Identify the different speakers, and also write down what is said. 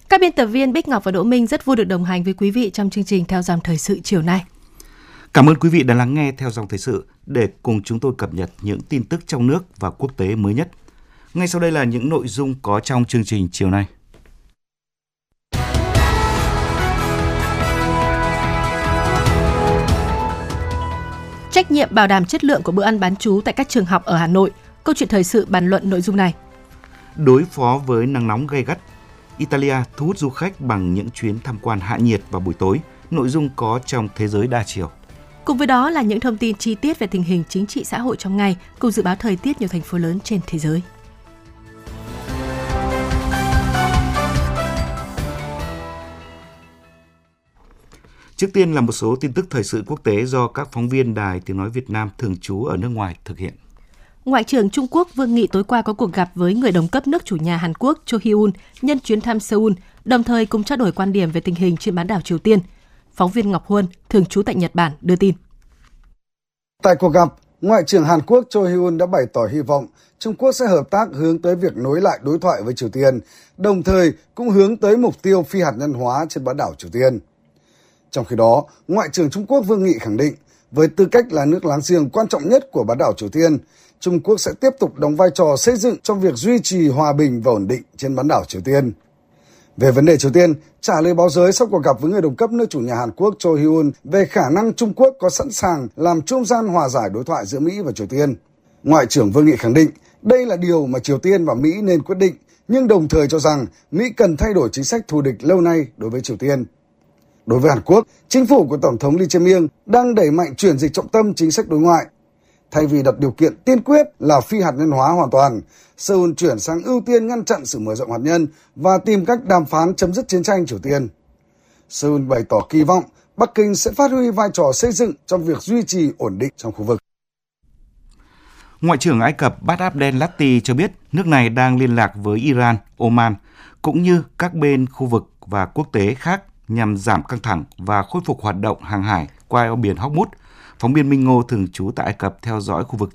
Speaker 1: Các biên tập viên Bích Ngọc và Đỗ Minh rất vui được đồng hành với quý vị trong chương trình Theo dòng thời sự chiều nay.
Speaker 2: Cảm ơn quý vị đã lắng nghe Theo dòng thời sự để cùng chúng tôi cập nhật những tin tức trong nước và quốc tế mới nhất. Ngay sau đây là những nội dung có trong chương trình chiều nay.
Speaker 1: Trách nhiệm bảo đảm chất lượng của bữa ăn bán trú tại các trường học ở Hà Nội. Câu chuyện thời sự bàn luận nội dung này.
Speaker 2: Đối phó với nắng nóng gay gắt, Italia thu hút du khách bằng những chuyến tham quan hạ nhiệt vào buổi tối. Nội dung có trong Thế giới đa chiều.
Speaker 1: Cùng với đó là những thông tin chi tiết về tình hình chính trị xã hội trong ngày, cùng dự báo thời tiết nhiều thành phố lớn trên thế giới.
Speaker 2: Trước tiên là một số tin tức thời sự quốc tế do các phóng viên Đài Tiếng Nói Việt Nam thường trú ở nước ngoài thực hiện.
Speaker 1: Ngoại trưởng Trung Quốc Vương Nghị tối qua có cuộc gặp với người đồng cấp nước chủ nhà Hàn Quốc Cho Hyun nhân chuyến thăm Seoul, đồng thời cùng trao đổi quan điểm về tình hình trên bán đảo Triều Tiên. Phóng viên Ngọc Huân, thường trú tại Nhật Bản, đưa tin.
Speaker 3: Tại cuộc gặp, Ngoại trưởng Hàn Quốc Cho Hyun đã bày tỏ hy vọng Trung Quốc sẽ hợp tác hướng tới việc nối lại đối thoại với Triều Tiên, đồng thời cũng hướng tới mục tiêu phi hạt nhân hóa trên bán đảo Triều Tiên. Trong khi đó, Ngoại trưởng Trung Quốc Vương Nghị khẳng định, với tư cách là nước láng giềng quan trọng nhất của bán đảo Triều Tiên, Trung Quốc sẽ tiếp tục đóng vai trò xây dựng trong việc duy trì hòa bình và ổn định trên bán đảo Triều Tiên. Về vấn đề Triều Tiên, trả lời báo giới sau cuộc gặp với người đồng cấp nước chủ nhà Hàn Quốc Cho Hyun về khả năng Trung Quốc có sẵn sàng làm trung gian hòa giải đối thoại giữa Mỹ và Triều Tiên, Ngoại trưởng Vương Nghị khẳng định đây là điều mà Triều Tiên và Mỹ nên quyết định, nhưng đồng thời cho rằng Mỹ cần thay đổi chính sách thù địch lâu nay đối với Triều Tiên. Đối với Hàn Quốc, chính phủ của Tổng thống Lee Jae-myung đang đẩy mạnh chuyển dịch trọng tâm chính sách đối ngoại. Thay vì đặt điều kiện tiên quyết là phi hạt nhân hóa hoàn toàn, Seoul chuyển sang ưu tiên ngăn chặn sự mở rộng hạt nhân và tìm cách đàm phán chấm dứt chiến tranh Triều Tiên. Seoul bày tỏ kỳ vọng Bắc Kinh sẽ phát huy vai trò xây dựng trong việc duy trì ổn định trong khu vực.
Speaker 2: Ngoại trưởng Ai Cập Bad Abdel Lati cho biết nước này đang liên lạc với Iran, Oman, cũng như các bên khu vực và quốc tế khác nhằm giảm căng thẳng và khôi phục hoạt động hàng hải qua eo biển Hormuz. Phóng viên Minh Ngô thường trú tại Ai Cập theo dõi khu vực